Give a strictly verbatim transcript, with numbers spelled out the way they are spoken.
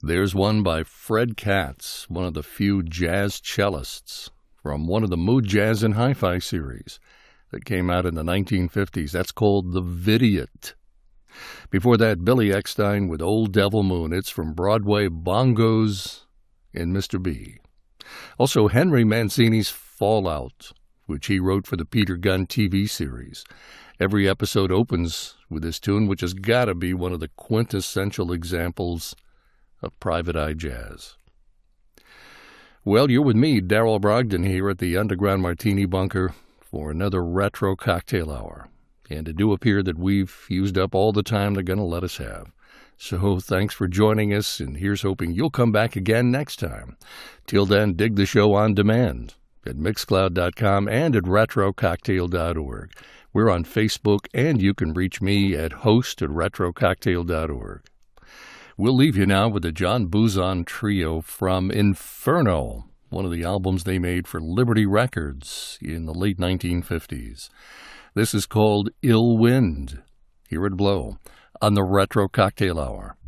There's one by Fred Katz, one of the few jazz cellists from one of the Mood Jazz and Hi-Fi series that came out in the nineteen fifties. That's called The Vidiot. Before that, Billy Eckstine with Old Devil Moon. It's from Broadway Bongos and Mister B. Also, Henry Mancini's Fallout, which he wrote for the Peter Gunn T V series. Every episode opens with this tune, which has got to be one of the quintessential examples of private eye jazz. Well, you're with me, Darrell Brogdon, here at the Underground Martini Bunker for another Retro Cocktail Hour. And it do appear that we've used up all the time they're going to let us have. So thanks for joining us, and here's hoping you'll come back again next time. Till then, dig the show on demand at mixcloud dot com and at retro cocktail dot org. We're on Facebook, and you can reach me at host at retro cocktail dot org. We'll leave you now with the John Buzon Trio from Inferno, one of the albums they made for Liberty Records in the late nineteen fifties. This is called Ill Wind. Hear it blow on the Retro Cocktail Hour.